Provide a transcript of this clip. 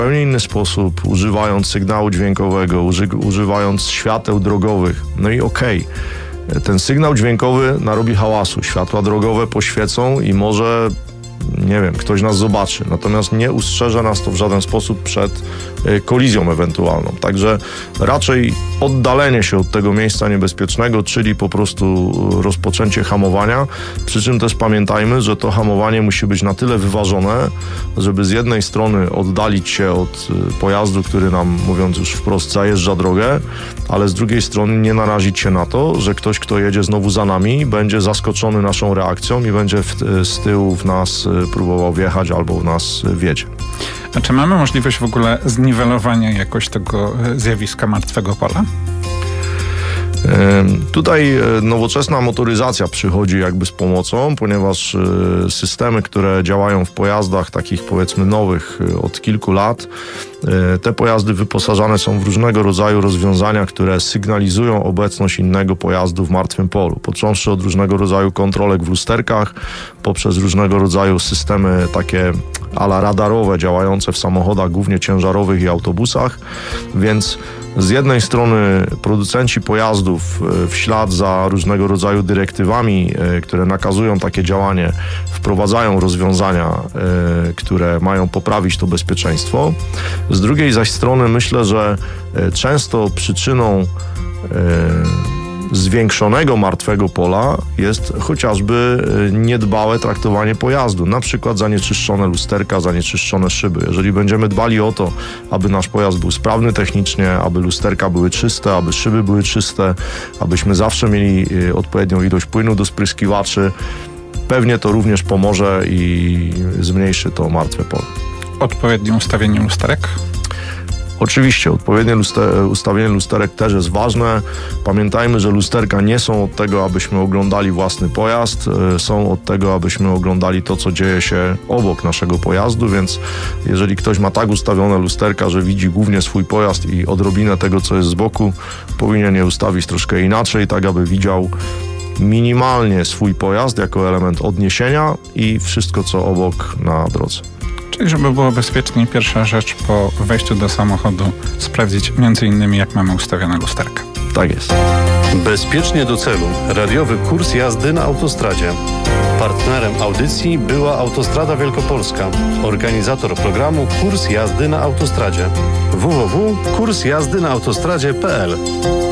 zupełnie inny sposób, używając sygnału dźwiękowego, używając świateł drogowych. No i ten sygnał dźwiękowy narobi hałasu, światła drogowe poświecą i może, nie wiem, ktoś nas zobaczy. Natomiast nie ustrzeże nas to w żaden sposób przed kolizją ewentualną. Także raczej oddalenie się od tego miejsca niebezpiecznego, czyli po prostu rozpoczęcie hamowania. Przy czym też pamiętajmy, że to hamowanie musi być na tyle wyważone, żeby z jednej strony oddalić się od pojazdu, który nam, mówiąc już wprost, zajeżdża drogę, ale z drugiej strony nie narazić się na to, że ktoś, kto jedzie znowu za nami, będzie zaskoczony naszą reakcją i będzie z tyłu w nas próbował wjechać albo w nas wjedzie. A czy mamy możliwość w ogóle zniwelowania jakoś tego zjawiska martwego pola? Tutaj nowoczesna motoryzacja przychodzi jakby z pomocą, ponieważ systemy, które działają w pojazdach takich, powiedzmy, nowych od kilku lat, te pojazdy wyposażane są w różnego rodzaju rozwiązania, które sygnalizują obecność innego pojazdu w martwym polu. Począwszy od różnego rodzaju kontrolek w lusterkach, poprzez różnego rodzaju systemy takie a la radarowe działające w samochodach głównie ciężarowych i autobusach, więc z jednej strony producenci pojazdów w ślad za różnego rodzaju dyrektywami, które nakazują takie działanie, wprowadzają rozwiązania, które mają poprawić to bezpieczeństwo. Z drugiej zaś strony myślę, że często przyczyną zwiększonego martwego pola jest chociażby niedbałe traktowanie pojazdu, na przykład zanieczyszczone lusterka, zanieczyszczone szyby. Jeżeli będziemy dbali o to, aby nasz pojazd był sprawny technicznie, aby lusterka były czyste, aby szyby były czyste, abyśmy zawsze mieli odpowiednią ilość płynu do spryskiwaczy, pewnie to również pomoże i zmniejszy to martwe pole. Odpowiednie ustawienie lusterek? Oczywiście odpowiednie ustawienie lusterek też jest ważne. Pamiętajmy, że lusterka nie są od tego, abyśmy oglądali własny pojazd, są od tego, abyśmy oglądali to, co dzieje się obok naszego pojazdu, więc jeżeli ktoś ma tak ustawione lusterka, że widzi głównie swój pojazd i odrobinę tego, co jest z boku, powinien je ustawić troszkę inaczej, tak aby widział minimalnie swój pojazd jako element odniesienia i wszystko, co obok na drodze. Czyli żeby było bezpiecznie, pierwsza rzecz po wejściu do samochodu sprawdzić między innymi, jak mamy ustawione lusterka. Tak jest. Bezpiecznie do celu. Radiowy kurs jazdy na autostradzie. Partnerem audycji była Autostrada Wielkopolska. Organizator programu Kurs jazdy na autostradzie. www.kursjazdynaautostradzie.pl